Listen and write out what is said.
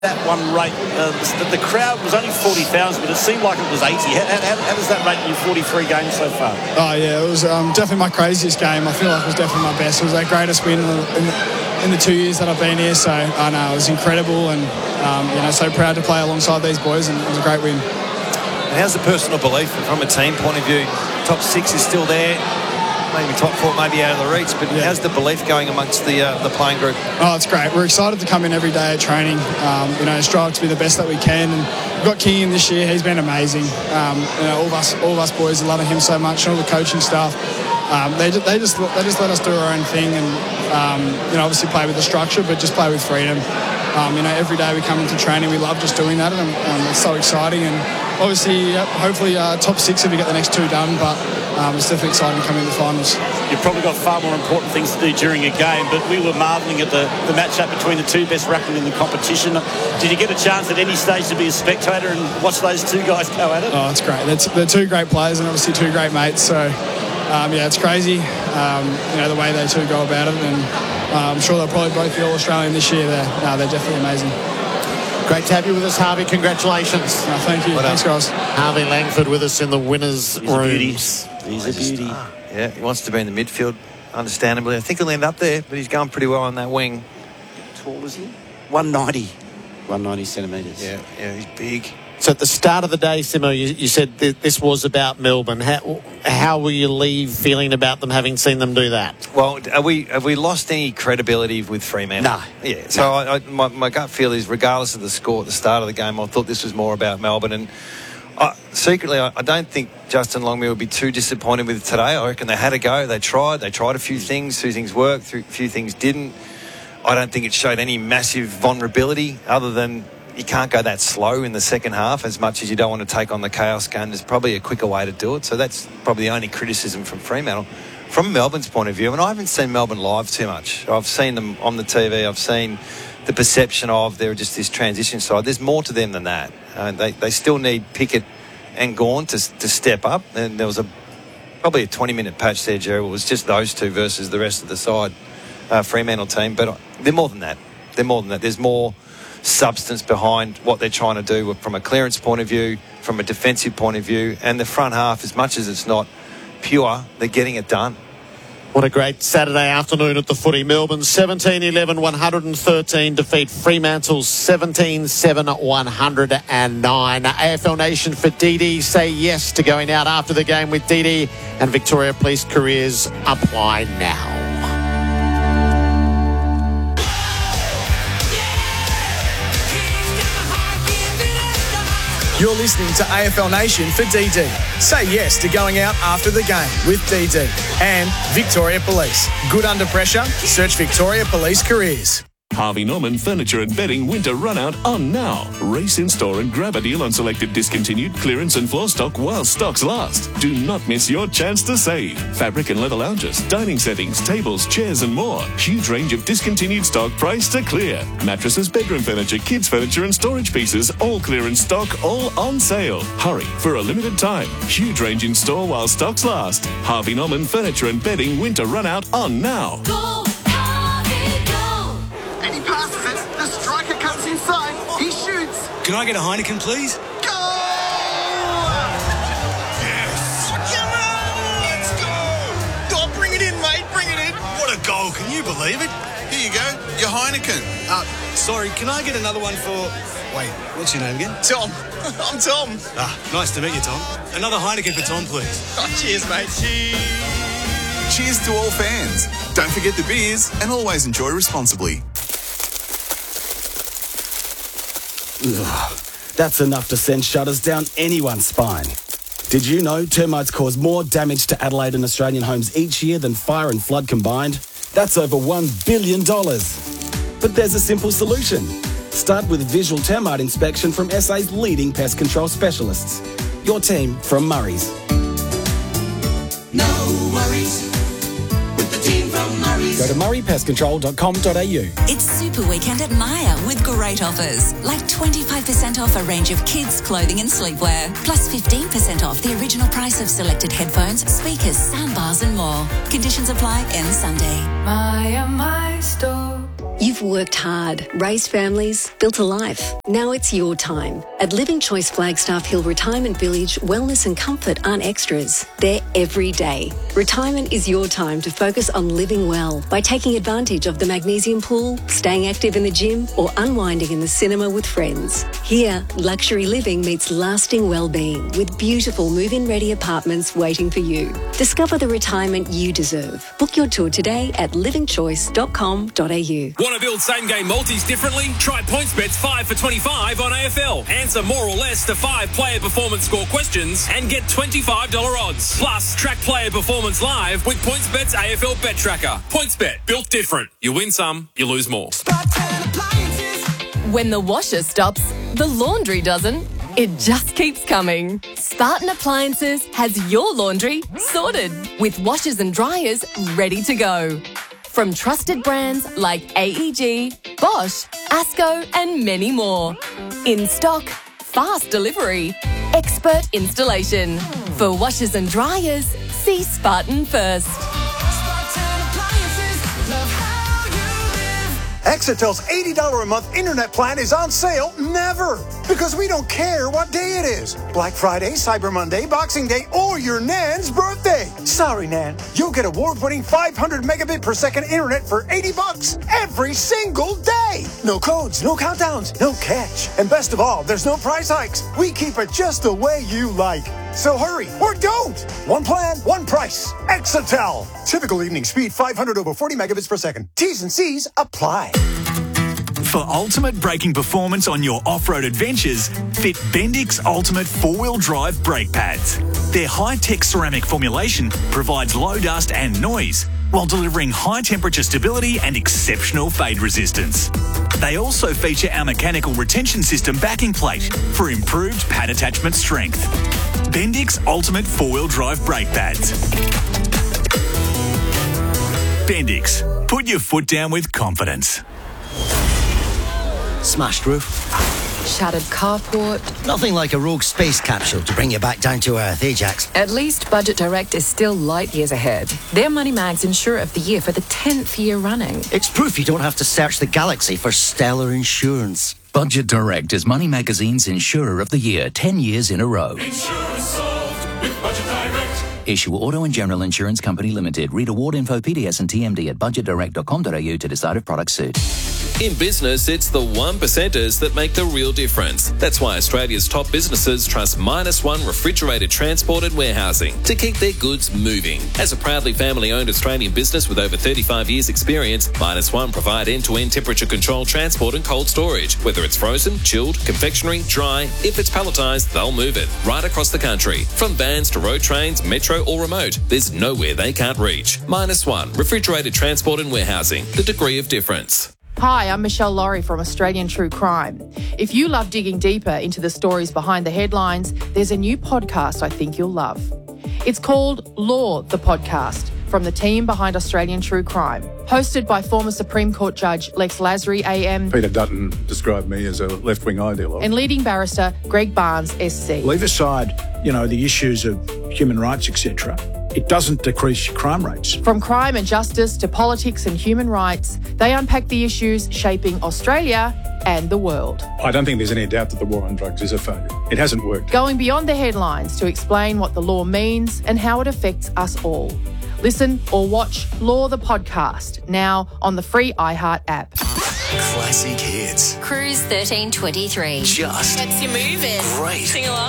That one rate, the crowd was only 40,000, but it seemed like it was 80. How does that rate in your 43 games so far? Oh, yeah, it was definitely my craziest game. I feel like it was definitely my best. It was our greatest win in the 2 years that I've been here, so I know it was incredible, and so proud to play alongside these boys, and it was a great win. And how's the personal belief from a team point of view? Top 6 is still there. Maybe top 4 maybe out of the reach, but how's the belief going amongst the playing group? Oh, it's great. We're excited to come in every day at training, strive to be the best that we can. And we've got King in this year. He's been amazing. All of us boys are loving him so much, and all the coaching staff. They just let us do our own thing, and obviously play with the structure, but just play with freedom. Every day we come into training, we love just doing that, and it's so exciting. And obviously, hopefully, top 6 if we get the next 2 done, but it's definitely exciting to come in the finals. You've probably got far more important things to do during a game, but we were marvelling at the match-up between the 2 best ruckmen in the competition. Did you get a chance at any stage to be a spectator and watch those 2 guys go at it? Oh, it's great. They're 2 great players and obviously 2 great mates, so it's crazy, the way they 2 go about it, and I'm sure they'll probably both be All-Australian this year. They're definitely amazing. Great to have you with us, Harvey. Congratulations. Thank you. Thanks, guys. Harvey Langford with us in the winners' rooms. He's a beauty. Yeah, he wants to be in the midfield, understandably. I think he'll end up there, but he's going pretty well on that wing. How tall is he? 190 centimetres. Yeah, he's big. So at the start of the day, Simo, you said this was about Melbourne. How will you leave feeling about them, having seen them do that? Well, have we lost any credibility with Fremantle? No. Yeah. So my gut feel is, regardless of the score at the start of the game, I thought this was more about Melbourne. And secretly, I don't think Justin Longmuir would be too disappointed with it today. I reckon they had a go. They tried a few things. 2 things worked. A few things didn't. I don't think it showed any massive vulnerability, other than you can't go that slow in the second half as much as you don't want to take on the chaos game. There's probably a quicker way to do it. So that's probably the only criticism from Fremantle. From Melbourne's point of view, and I haven't seen Melbourne live too much. I've seen them on the TV. I've seen the perception of they're just this transition side. There's more to them than that. They still need Pickett and Gawn to step up. And there was probably a 20-minute patch there, Jerry. It was just those 2 versus the rest of the side, Fremantle team. But they're more than that. There's more substance behind what they're trying to do from a clearance point of view, from a defensive point of view, and the front half, as much as it's not pure, they're getting it done. What a great Saturday afternoon at the footy. Melbourne 17-11, 113 defeat Fremantle's 17-7, 109. AFL Nation for DD say yes to going out after the game with DD, and Victoria Police careers apply now. You're listening to AFL Nation for DD. Say yes to going out after the game with DD. And Victoria Police. Good under pressure? Search Victoria Police Careers. Harvey Norman Furniture and Bedding Winter Run Out on now. Race in store and grab a deal on selected discontinued clearance and floor stock while stocks last. Do not miss your chance to save. Fabric and leather lounges, dining settings, tables, chairs and more. Huge range of discontinued stock priced to clear. Mattresses, bedroom furniture, kids furniture and storage pieces, all clearance stock, all on sale. Hurry for a limited time. Huge range in store while stocks last. Harvey Norman Furniture and Bedding Winter Run Out on now. Go! Can I get a Heineken, please? Go! Yes! Come on! Let's go! Oh, bring it in, mate. Bring it in. What a goal. Can you believe it? Here you go. Your Heineken. Sorry, can I get another one for... Wait, what's your name again? Tom. I'm Tom. Nice to meet you, Tom. Another Heineken for Tom, please. Oh, cheers, mate. Cheers to all fans. Don't forget the beers and always enjoy responsibly. Ugh, that's enough to send shudders down anyone's spine. Did you know termites cause more damage to Adelaide and Australian homes each year than fire and flood combined? That's over $1 billion. But there's a simple solution. Start with visual termite inspection from SA's leading pest control specialists. Your team from Murray's. No worries. Go to murraypestcontrol.com.au. It's Super Weekend at Myer with great offers, like 25% off a range of kids' clothing and sleepwear, plus 15% off the original price of selected headphones, speakers, soundbars and more. Conditions apply. End Sunday. Myer, my store. You've worked hard, raised families, built a life. Now it's your time. At Living Choice Flagstaff Hill Retirement Village, wellness and comfort aren't extras. They're every day. Retirement is your time to focus on living well by taking advantage of the magnesium pool, staying active in the gym, or unwinding in the cinema with friends. Here, luxury living meets lasting well-being with beautiful move-in ready apartments waiting for you. Discover the retirement you deserve. Book your tour today at livingchoice.com.au. Want to build same-game multis differently? Try PointsBet's 5 for 25 on AFL. Answer more or less to 5 player performance score questions and get $25 odds. Plus, track player performance live with PointsBet's AFL Bet Tracker. PointsBet, built different. You win some, you lose more. When the washer stops, the laundry doesn't. It just keeps coming. Spartan Appliances has your laundry sorted with washers and dryers ready to go. From trusted brands like AEG, Bosch, Asco and many more. In stock, fast delivery, expert installation. For washers and dryers, see Spartan first. Exetel's $80 a month internet plan is on sale never, because we don't care what day it is. Black Friday, Cyber Monday, Boxing Day, or your Nan's birthday. Sorry, Nan. You'll get award-winning 500 megabit per second internet for $80 every single day. No codes, no countdowns, no catch. And best of all, there's no price hikes. We keep it just the way you like. So hurry, or don't. One plan, one price. Exetel. Typical evening speed, 500 over 40 megabits per second. T's and C's apply. For ultimate braking performance on your off-road adventures, fit Bendix Ultimate 4-wheel drive brake pads. Their high-tech ceramic formulation provides low dust and noise while delivering high-temperature stability and exceptional fade resistance. They also feature our mechanical retention system backing plate for improved pad attachment strength. Bendix Ultimate 4-wheel drive brake pads. Bendix. Put your foot down with confidence. Smashed roof. Shattered carport. Nothing like a rogue space capsule to bring you back down to earth, Ajax. At least Budget Direct is still light years ahead. They're Moneymags Insurer of the Year for the 10th year running. It's proof you don't have to search the galaxy for stellar insurance. Budget Direct is Money Magazine's Insurer of the Year 10 years in a row. Insurance solved with Budget Direct. Issue Auto and General Insurance Company Limited. Read award info, PDS and TMD at budgetdirect.com.au to decide if products suit. In business, it's the 1%ers that make the real difference. That's why Australia's top businesses trust Minus One Refrigerated Transport and Warehousing to keep their goods moving. As a proudly family-owned Australian business with over 35 years' experience, Minus One provide end-to-end temperature-controlled transport and cold storage. Whether it's frozen, chilled, confectionery, dry, if it's palletised, they'll move it right across the country. From vans to road trains, metro or remote, there's nowhere they can't reach. Minus One Refrigerated Transport and Warehousing, the degree of difference. Hi, I'm Michelle Laurie from Australian True Crime. If you love digging deeper into the stories behind the headlines, there's a new podcast I think you'll love. It's called Law, the Podcast, from the team behind Australian True Crime. Hosted by former Supreme Court Judge Lex Lasry AM. Peter Dutton described me as a left-wing ideologue. And leading barrister Greg Barnes SC. Leave aside, the issues of human rights, etc. It doesn't decrease crime rates. From crime and justice to politics and human rights, they unpack the issues shaping Australia and the world. I don't think there's any doubt that the war on drugs is a failure. It hasn't worked. Going beyond the headlines to explain what the law means and how it affects us all. Listen or watch Law the Podcast, now on the free iHeart app. Classic hits. Cruise 1323. Just gets you moving. Great. Sing along.